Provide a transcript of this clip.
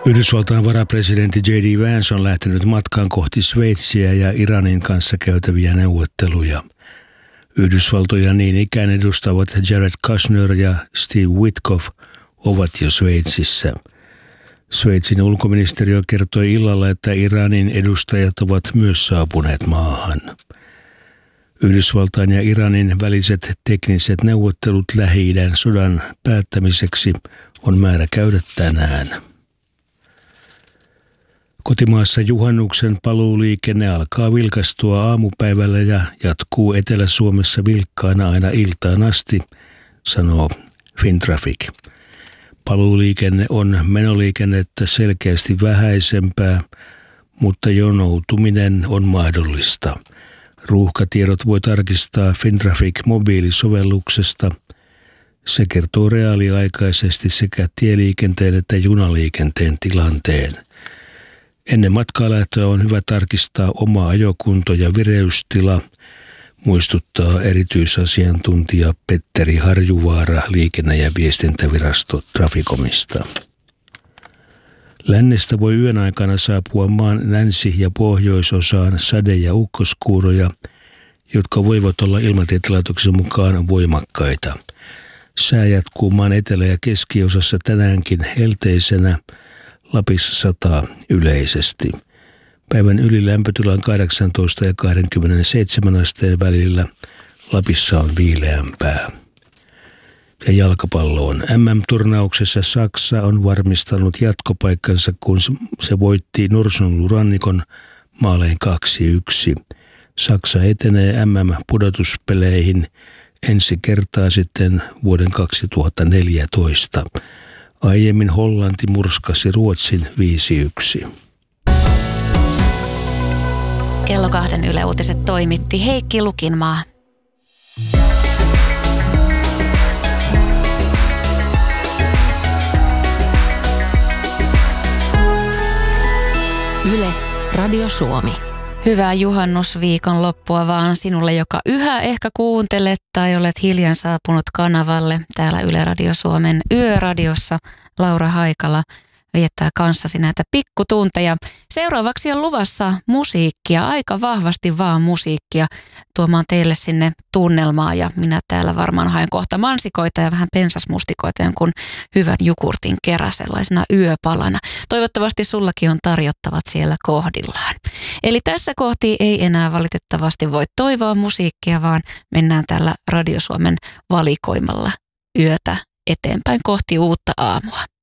Yhdysvaltain varapresidentti J.D. Vance on lähtenyt matkaan kohti Sveitsiä ja Iranin kanssa käytäviä neuvotteluja. Yhdysvaltoja niin ikään edustavat Jared Kushner ja Steve Witkoff ovat jo Sveitsissä. Sveitsin ulkoministeriö kertoi illalla, että Iranin edustajat ovat myös saapuneet maahan. Yhdysvaltain ja Iranin väliset tekniset neuvottelut Lähi-idän sodan päättämiseksi on määrä käydä tänään. Kotimaassa juhannuksen paluuliikenne alkaa vilkastua aamupäivällä ja jatkuu Etelä-Suomessa vilkkaana aina iltaan asti, sanoo Fintraffic. Paluuliikenne on menoliikennettä selkeästi vähäisempää, mutta jonoutuminen on mahdollista. Ruuhkatiedot voi tarkistaa Fintraffic-mobiilisovelluksesta. Se kertoo reaaliaikaisesti sekä tieliikenteen että junaliikenteen tilanteen. Ennen matkalähtöä on hyvä tarkistaa oma ajokunto ja vireystila, muistuttaa erityisasiantuntija Petteri Harjuvaara Liikenne- ja viestintävirasto Traficomista. Lännestä voi yön aikana saapua maan länsi- ja pohjoisosaan sade- ja ukkoskuuroja, jotka voivat olla ilmatieteen mukaan voimakkaita. Sää jatkuu maan etelä- ja keskiosassa tänäänkin helteisenä, Lapissa sataa yleisesti. Päivän ylilämpötila on 18 ja 27 asteen välillä. Lapissa on viileämpää. Ja jalkapalloon. MM-turnauksessa Saksa on varmistanut jatkopaikkansa, kun se voitti Norsunluurannikon maalein 2-1. Saksa etenee MM-pudotuspeleihin ensi kertaa sitten vuoden 2014. Aiemmin Hollanti murskasi Ruotsin 5-1. Kello 2 Yle Uutiset toimitti Heikki Lukinmaa. Yle Radio Suomi. Hyvää juhannusviikon loppua vaan sinulle, joka yhä ehkä kuuntelet tai olet hiljan saapunut kanavalle. Täällä Yle Radio Suomen Yöradiossa Laura Haikala viettää kanssasi näitä pikkutunteja. Seuraavaksi on luvassa musiikkia, aika vahvasti vaan musiikkia tuomaan teille sinne tunnelmaa. Ja minä täällä varmaan haen kohta mansikoita ja vähän pensasmustikoita jonkun hyvän jukurtin kerran sellaisena yöpalana. Toivottavasti sullakin on tarjottavat siellä kohdillaan. Eli tässä kohti ei enää valitettavasti voi toivoa musiikkia, vaan mennään tällä Radio Suomen valikoimalla yötä eteenpäin kohti uutta aamua.